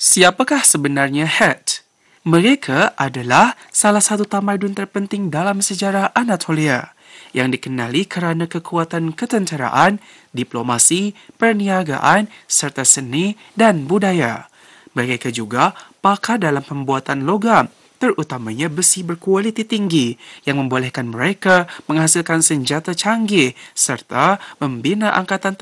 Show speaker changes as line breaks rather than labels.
Siapakah sebenarnya Het? Mereka adalah salah satu tamadun terpenting dalam sejarah Anatolia yang dikenali kerana kekuatan ketenteraan, diplomasi, perniagaan serta seni dan budaya. Mereka juga pakar dalam pembuatan logam, terutamanya besi berkualiti tinggi yang membolehkan mereka menghasilkan senjata canggih serta membina angkatan